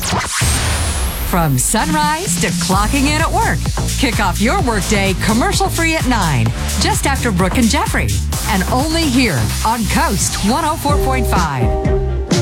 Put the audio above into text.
From sunrise to clocking in at work. Kick off your workday commercial-free at 9, just after Brooke and Jeffrey. And only here on Coast 104.5.